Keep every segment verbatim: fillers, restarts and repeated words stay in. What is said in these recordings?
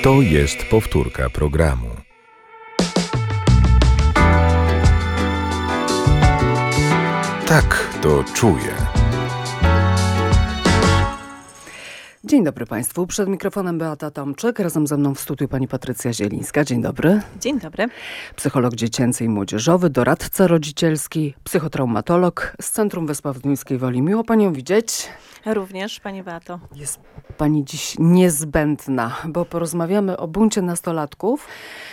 To jest powtórka programu. Tak to czuję. Dzień dobry Państwu. Przed mikrofonem Beata Tomczyk. Razem ze mną w studiu pani Patrycja Zielińska. Dzień dobry. Dzień dobry. Psycholog dziecięcy i młodzieżowy, doradca rodzicielski, psychotraumatolog z Centrum Wyspa Wdłyńskiej Woli. Miło Panią widzieć. Również, Pani Beato. Jest Pani dziś niezbędna, bo porozmawiamy o buncie nastolatków,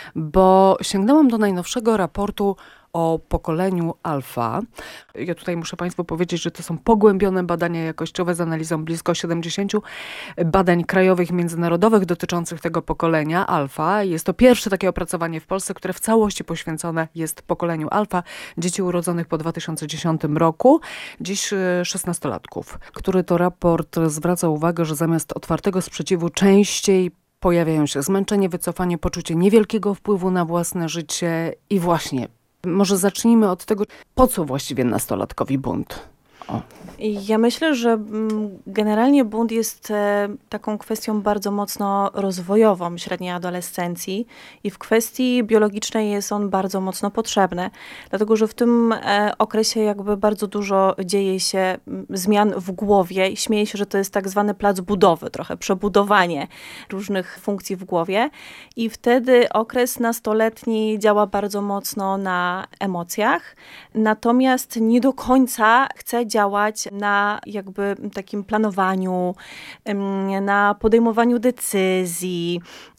bo sięgnęłam do najnowszego raportu o pokoleniu alfa. Ja tutaj muszę Państwu powiedzieć, że to są pogłębione badania jakościowe z analizą blisko siedemdziesięciu badań krajowych i międzynarodowych dotyczących tego pokolenia alfa. Jest to pierwsze takie opracowanie w Polsce, które w całości poświęcone jest pokoleniu alfa, dzieci urodzonych po dwa tysiące dziesiątym roku, dziś szesnastolatków, który to raport zwraca uwagę, że zamiast otwartego sprzeciwu częściej pojawiają się zmęczenie, wycofanie, poczucie niewielkiego wpływu na własne życie i właśnie może zacznijmy od tego, po co właściwie nastolatkowi bunt? O. Ja myślę, że generalnie bunt jest taką kwestią bardzo mocno rozwojową średniej adolescencji i w kwestii biologicznej jest on bardzo mocno potrzebny, dlatego że w tym okresie jakby bardzo dużo dzieje się zmian w głowie i śmieję się, że to jest tak zwany plac budowy, trochę przebudowanie różnych funkcji w głowie i wtedy okres nastoletni działa bardzo mocno na emocjach, natomiast nie do końca chce działać na jakby takim planowaniu, na podejmowaniu decyzji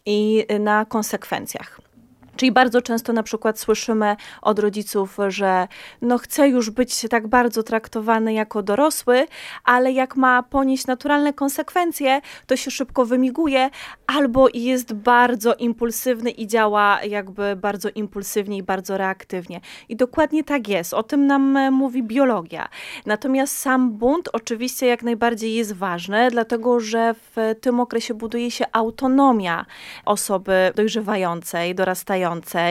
i na konsekwencjach. Czyli bardzo często na przykład słyszymy od rodziców, że no chce już być tak bardzo traktowany jako dorosły, ale jak ma ponieść naturalne konsekwencje, to się szybko wymiguje albo jest bardzo impulsywny i działa jakby bardzo impulsywnie i bardzo reaktywnie. I dokładnie tak jest. O tym nam mówi biologia. Natomiast sam bunt oczywiście jak najbardziej jest ważny, dlatego że w tym okresie buduje się autonomia osoby dojrzewającej, dorastającej,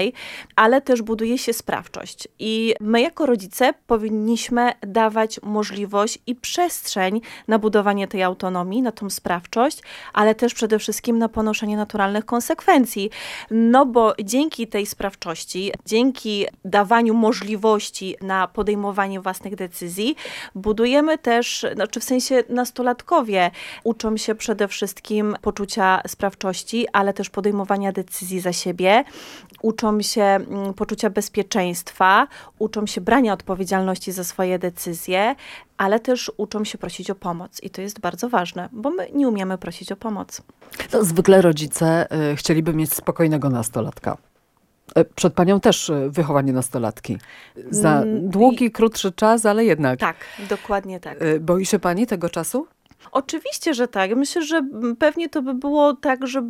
ale też buduje się sprawczość. I my jako rodzice powinniśmy dawać możliwość i przestrzeń na budowanie tej autonomii, na tą sprawczość, ale też przede wszystkim na ponoszenie naturalnych konsekwencji. No bo dzięki tej sprawczości, dzięki dawaniu możliwości na podejmowanie własnych decyzji, budujemy też, znaczy w sensie nastolatkowie uczą się przede wszystkim poczucia sprawczości, ale też podejmowania decyzji za siebie. Uczą się poczucia bezpieczeństwa, uczą się brania odpowiedzialności za swoje decyzje, ale też uczą się prosić o pomoc. I to jest bardzo ważne, bo my nie umiemy prosić o pomoc. To zwykle rodzice y, chcieliby mieć spokojnego nastolatka. Przed Panią też wychowanie nastolatki. Za długi, krótszy czas, ale jednak. Tak, dokładnie tak. Boi się Pani tego czasu? Oczywiście, że tak. Myślę, że pewnie to by było tak, że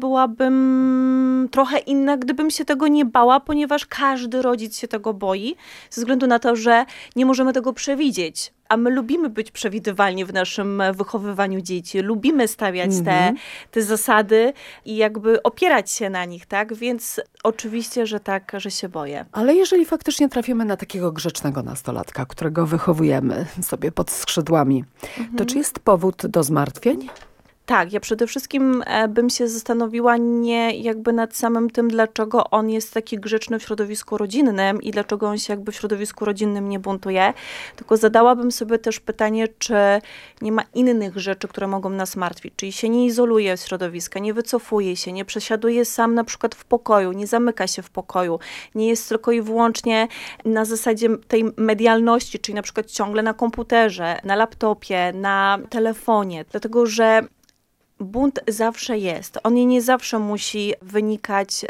byłabym trochę inna, gdybym się tego nie bała, ponieważ każdy rodzic się tego boi, ze względu na to, że nie możemy tego przewidzieć. A my lubimy być przewidywalni w naszym wychowywaniu dzieci. Lubimy stawiać mm-hmm. te, te zasady i jakby opierać się na nich, tak? Więc oczywiście, że tak, że się boję. Ale jeżeli faktycznie trafimy na takiego grzecznego nastolatka, którego wychowujemy sobie pod skrzydłami, mm-hmm. to czy jest powód do zmartwień? Tak, ja przede wszystkim bym się zastanowiła nie jakby nad samym tym, dlaczego on jest taki grzeczny w środowisku rodzinnym i dlaczego on się jakby w środowisku rodzinnym nie buntuje, tylko zadałabym sobie też pytanie, czy nie ma innych rzeczy, które mogą nas martwić, czyli się nie izoluje z środowiska, nie wycofuje się, nie przesiaduje sam na przykład w pokoju, nie zamyka się w pokoju, nie jest tylko i wyłącznie na zasadzie tej medialności, czyli na przykład ciągle na komputerze, na laptopie, na telefonie, dlatego że bunt zawsze jest. On nie zawsze musi wynikać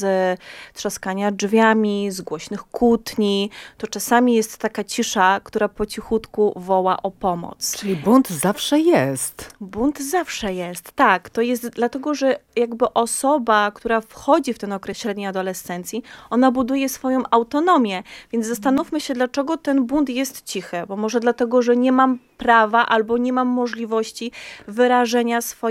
z trzaskania drzwiami, z głośnych kłótni. To czasami jest taka cisza, która po cichutku woła o pomoc. Czyli bunt zawsze jest. Bunt zawsze jest, tak. To jest dlatego, że jakby osoba, która wchodzi w ten okres średniej adolescencji, ona buduje swoją autonomię. Więc zastanówmy się, dlaczego ten bunt jest cichy. Bo może dlatego, że nie mam prawa albo nie mam możliwości wyrażenia swojej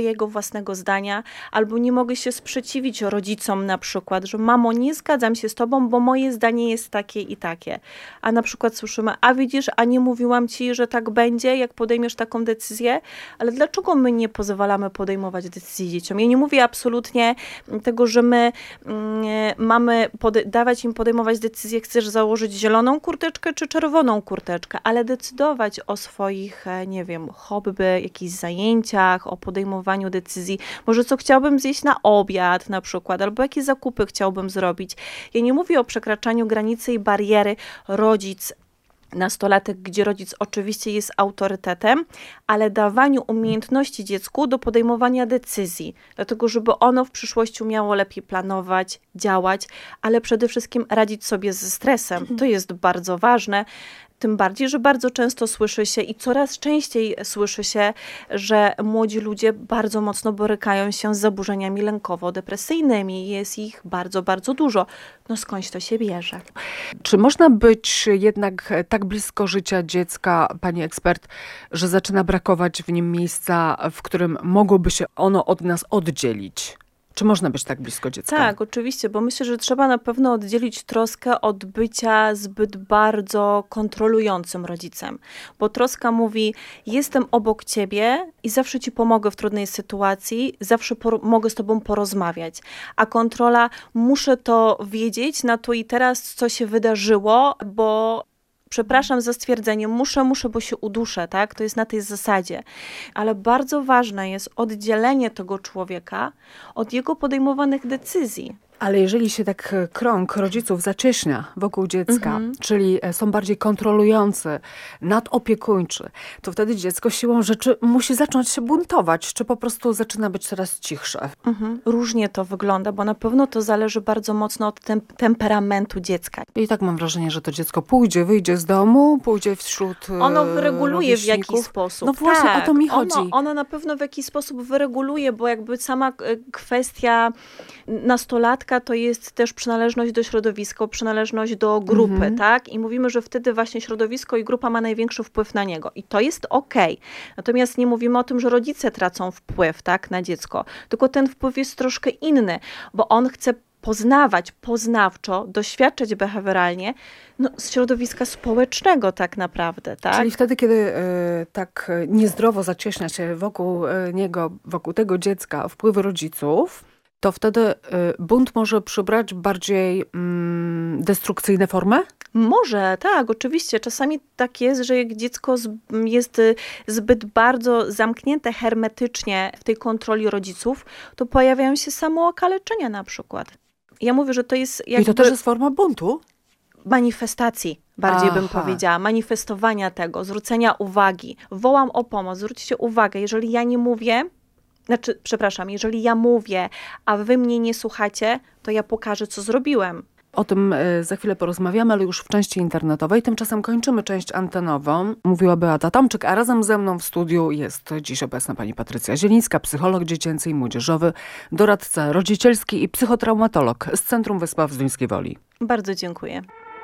swojego własnego zdania, albo nie mogę się sprzeciwić rodzicom na przykład, że mamo, nie zgadzam się z tobą, bo moje zdanie jest takie i takie. A na przykład słyszymy, a widzisz, a nie mówiłam ci, że tak będzie, jak podejmiesz taką decyzję, ale dlaczego my nie pozwalamy podejmować decyzji dzieciom? Ja nie mówię absolutnie tego, że my mm, mamy pode- dawać im podejmować decyzję, chcesz założyć zieloną kurteczkę czy czerwoną kurteczkę, ale decydować o swoich, nie wiem, hobby, jakichś zajęciach, o podejmowaniu decyzji, może co chciałbym zjeść na obiad na przykład, albo jakie zakupy chciałbym zrobić. Ja nie mówię o przekraczaniu granicy i bariery rodzic, nastolatek, gdzie rodzic oczywiście jest autorytetem, ale dawaniu umiejętności dziecku do podejmowania decyzji, dlatego żeby ono w przyszłości umiało lepiej planować, działać, ale przede wszystkim radzić sobie ze stresem. To jest bardzo ważne. Tym bardziej, że bardzo często słyszy się i coraz częściej słyszy się, że młodzi ludzie bardzo mocno borykają się z zaburzeniami lękowo-depresyjnymi. Jest ich bardzo, bardzo dużo. No skądś to się bierze? Czy można być jednak tak blisko życia dziecka, pani ekspert, że zaczyna brakować w nim miejsca, w którym mogłoby się ono od nas oddzielić? Czy można być tak blisko dziecka? Tak, oczywiście, bo myślę, że trzeba na pewno oddzielić troskę od bycia zbyt bardzo kontrolującym rodzicem. Bo troska mówi, jestem obok ciebie i zawsze ci pomogę w trudnej sytuacji, zawsze por- mogę z tobą porozmawiać. A kontrola, muszę to wiedzieć na tu i teraz, co się wydarzyło, bo... Przepraszam za stwierdzenie, muszę, muszę, bo się uduszę, tak? To jest na tej zasadzie. Ale bardzo ważne jest oddzielenie tego człowieka od jego podejmowanych decyzji. Ale jeżeli się tak krąg rodziców zacieśnia wokół dziecka, mhm. czyli są bardziej kontrolujący, nadopiekuńczy, to wtedy dziecko siłą rzeczy musi zacząć się buntować, czy po prostu zaczyna być coraz cichsze. Mhm. Różnie to wygląda, bo na pewno to zależy bardzo mocno od tem- temperamentu dziecka. I tak mam wrażenie, że to dziecko pójdzie, wyjdzie z domu, pójdzie wśród Ono wyreguluje w jakiś sposób. No właśnie, tak, o to mi chodzi. Ono, ono na pewno w jakiś sposób wyreguluje, bo jakby sama kwestia nastolatka to jest też przynależność do środowiska, przynależność do grupy, mhm. tak? I mówimy, że wtedy właśnie środowisko i grupa ma największy wpływ na niego. I to jest okej. Natomiast nie mówimy o tym, że rodzice tracą wpływ, tak, na dziecko. Tylko ten wpływ jest troszkę inny, bo on chce poznawać poznawczo, doświadczać behawioralnie no, z środowiska społecznego tak naprawdę. Tak? Czyli wtedy, kiedy y, tak niezdrowo zacieśnia się wokół y, niego, wokół tego dziecka wpływy rodziców, to wtedy y, bunt może przybrać bardziej mm, destrukcyjne formy? Może, tak, oczywiście. Czasami tak jest, że jak dziecko z, jest zbyt bardzo zamknięte hermetycznie w tej kontroli rodziców, to pojawiają się samookaleczenia na przykład. Ja mówię, że to jest jakby... I to też jest forma buntu? Manifestacji, bardziej Aha. bym powiedziała, manifestowania tego, zwrócenia uwagi. Wołam o pomoc, zwróćcie uwagę, jeżeli ja nie mówię, znaczy, przepraszam, jeżeli ja mówię, a wy mnie nie słuchacie, to ja pokażę, co zrobiłem. O tym za chwilę porozmawiamy, ale już w części internetowej. Tymczasem kończymy część antenową. Mówiła Beata Tomczyk, a razem ze mną w studiu jest dziś obecna pani Patrycja Zielińska, psycholog dziecięcy i młodzieżowy, doradca rodzicielski i psychotraumatolog z Centrum Wyspa w Zduńskiej Woli. Bardzo dziękuję.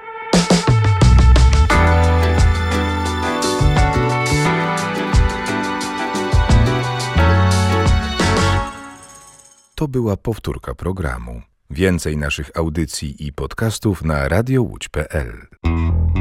To była powtórka programu. Więcej naszych audycji i podcastów na radio łódź kropka pe el.